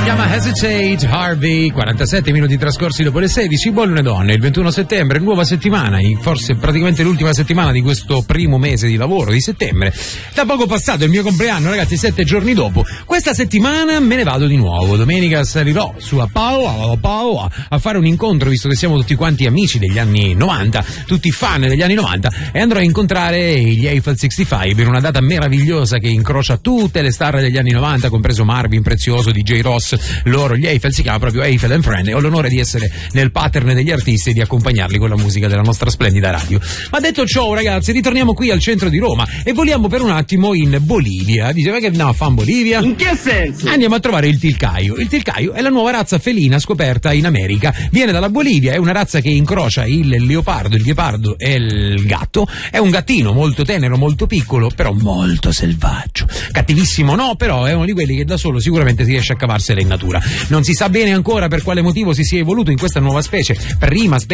chiama Hesitate, Harvey, 47 minuti trascorsi dopo le 16, buone donne, il 21 settembre, nuova settimana, forse praticamente l'ultima settimana di questo primo mese di lavoro, di settembre. Da poco passato il mio compleanno, ragazzi, 7 giorni dopo. Questa settimana me ne vado di nuovo, domenica salirò su a Paola a fare un incontro, visto che siamo tutti quanti amici degli anni 90, tutti fan degli anni 90, e andrò a incontrare gli Eiffel 65 in una data meravigliosa che incrocia tutte le star degli anni 90, compreso Marvin Prezioso, DJ Ross. Loro, gli Eiffel, si chiama proprio Eiffel and Friend, e ho l'onore di essere nel pattern degli artisti e di accompagnarli con la musica della nostra splendida radio. Ma detto ciò, ragazzi, ritorniamo qui al centro di Roma e voliamo per un attimo in Bolivia. Diceva che andiamo a fare in Bolivia? In che senso? Andiamo a trovare il Tilcaio. Il Tilcaio è la nuova razza felina scoperta in America. Viene dalla Bolivia, è una razza che incrocia il leopardo, il ghepardo e il gatto. È un gattino molto tenero, molto piccolo, però molto selvaggio. Cattivissimo no, però è uno di quelli che da solo sicuramente si riesce a cavarsela in natura. Non si sa bene ancora per quale motivo si sia evoluto in questa nuova specie. Prima specie